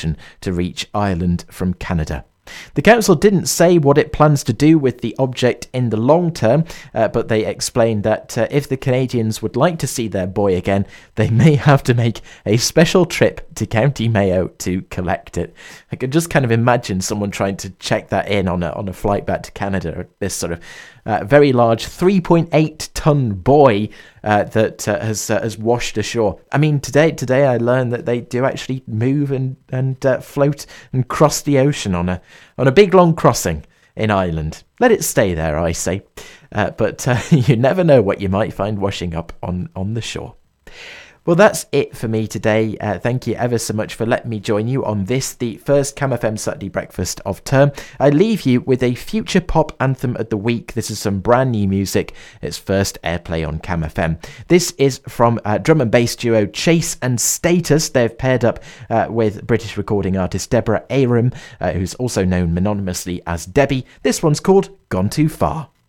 ocean to reach Ireland from Canada. The council didn't say what it plans to do with the object in the long term, but they explained that if the Canadians would like to see their boy again, they may have to make a special trip to County Mayo to collect it. I can just kind of imagine someone trying to check that in on a flight back to Canada, this sort of very large 3.8-ton buoy that has washed ashore. I mean, today I learned that they do actually move and float and cross the ocean on a big long crossing in Ireland. Let it stay there, I say. But you never know what you might find washing up on the shore. Well, that's it for me today. Thank you ever so much for letting me join you on this, the first Cam FM Saturday Breakfast of term. I leave you with a future pop anthem of the week. This is some brand new music. It's first airplay on Cam FM. This is from drum and bass duo Chase and Status. They've paired up with British recording artist Deborah Aram, who's also known anonymously as Debbie. This one's called Gone Too Far.